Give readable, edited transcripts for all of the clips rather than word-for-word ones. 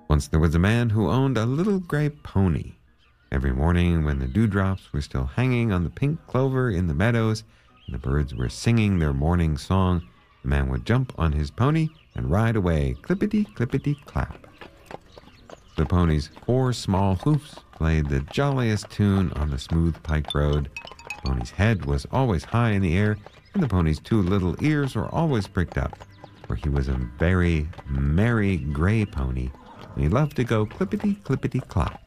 Once there was a man who owned a little gray pony. Every morning when the dewdrops were still hanging on the pink clover in the meadows and the birds were singing their morning song, the man would jump on his pony and ride away, clippity-clippity-clap. The pony's 4 small hoofs played the jolliest tune on the smooth pike road. The pony's head was always high in the air, and the pony's 2 little ears were always pricked up, for he was a very merry gray pony, and he loved to go clippity-clippity-clop.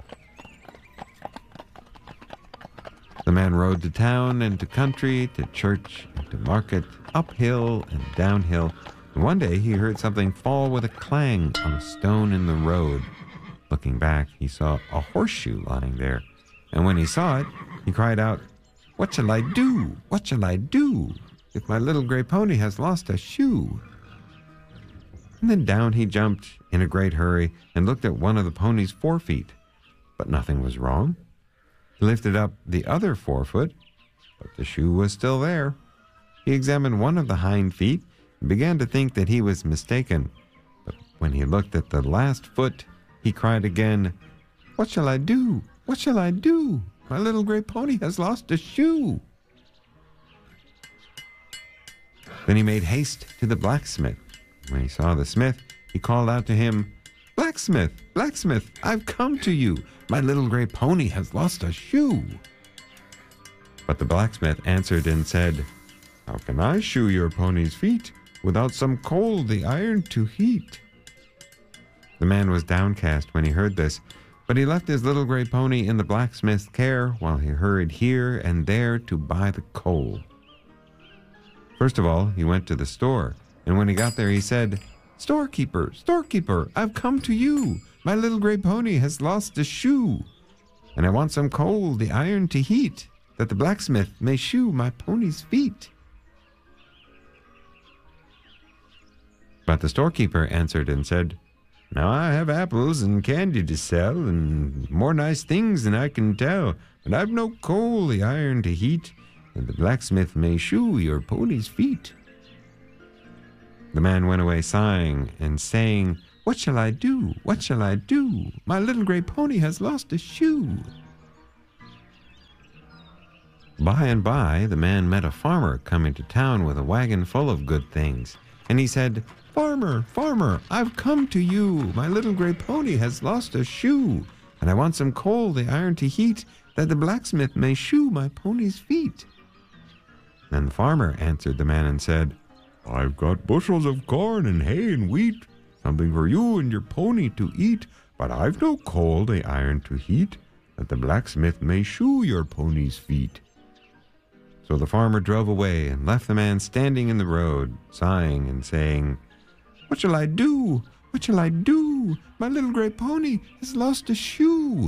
The man rode to town and to country, to church and to market, uphill and downhill, and one day he heard something fall with a clang on a stone in the road. Looking back, he saw a horseshoe lying there, and when he saw it, he cried out, "What shall I do? What shall I do? If my little gray pony has lost a shoe?" And then down he jumped in a great hurry and looked at one of the pony's 4 feet, but nothing was wrong. He lifted up the other 4 foot, but the shoe was still there. He examined one of the hind feet and began to think that he was mistaken, but when he looked at the last foot, he cried again, "What shall I do? What shall I do? My little gray pony has lost a shoe." Then he made haste to the blacksmith. When he saw the smith, he called out to him, "Blacksmith, blacksmith, I've come to you. My little gray pony has lost a shoe." But the blacksmith answered and said, "How can I shoe your pony's feet without some coal the iron to heat?" The man was downcast when he heard this, but he left his little gray pony in the blacksmith's care while he hurried here and there to buy the coal. First of all, he went to the store, and when he got there he said, "Storekeeper, storekeeper, I've come to you. My little gray pony has lost a shoe, and I want some coal the iron to heat, that the blacksmith may shoe my pony's feet." But the storekeeper answered and said, "Now I have apples and candy to sell, and more nice things than I can tell, but I've no coal the iron to heat, that the blacksmith may shoe your pony's feet." The man went away sighing and saying, "What shall I do? What shall I do? My little gray pony has lost a shoe." By and by, the man met a farmer coming to town with a wagon full of good things, and he said, "Farmer, farmer, I've come to you. My little gray pony has lost a shoe, and I want some coal the iron to heat, that the blacksmith may shoe my pony's feet." Then the farmer answered the man and said, "I've got bushels of corn and hay and wheat, something for you and your pony to eat, but I've no coal the iron to heat, that the blacksmith may shoe your pony's feet." So the farmer drove away and left the man standing in the road, sighing and saying, "What shall I do? What shall I do? My little gray pony has lost a shoe."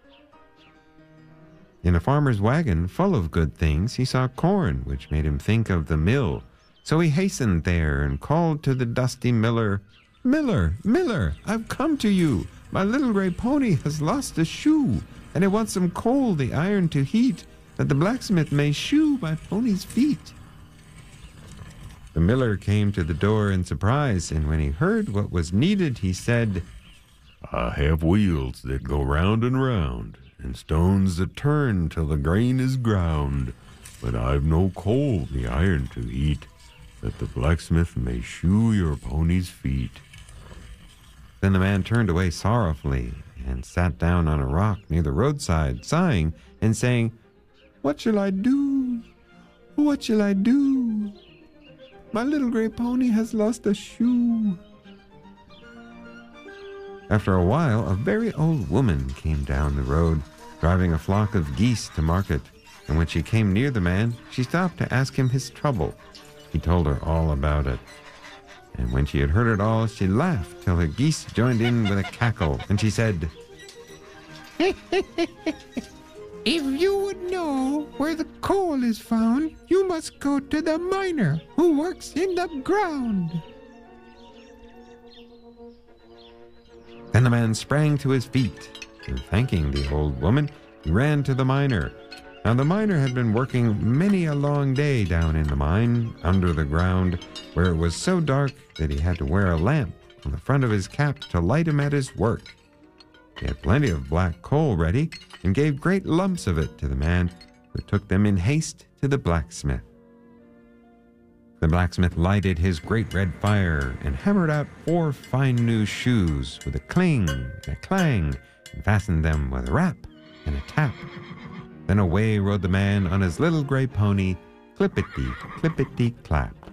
In a farmer's wagon full of good things, he saw corn, which made him think of the mill. So he hastened there and called to the dusty miller, "Miller, miller, I've come to you. My little gray pony has lost a shoe, and I want some coal the iron to heat, that the blacksmith may shoe my pony's feet." The miller came to the door in surprise, and when he heard what was needed, he said, "I have wheels that go round and round, and stones that turn till the grain is ground, but I've no coal the iron to heat, that the blacksmith may shoe your pony's feet." Then the man turned away sorrowfully and sat down on a rock near the roadside, sighing and saying, "What shall I do? What shall I do? My little gray pony has lost a shoe." After a while, a very old woman came down the road, driving a flock of geese to market, and when she came near the man, she stopped to ask him his trouble. He told her all about it. And when she had heard it all, she laughed till her geese joined in with a cackle, and she said, "If you would know where the coal is found, you must go to the miner who works in the ground." Then the man sprang to his feet, and thanking the old woman, he ran to the miner. Now the miner had been working many a long day down in the mine, under the ground, where it was so dark that he had to wear a lamp on the front of his cap to light him at his work. He had plenty of black coal ready and gave great lumps of it to the man, who took them in haste to the blacksmith. The blacksmith lighted his great red fire and hammered out 4 fine new shoes with a cling and a clang, and fastened them with a rap and a tap. Then away rode the man on his little gray pony, clippity, clippity, clap.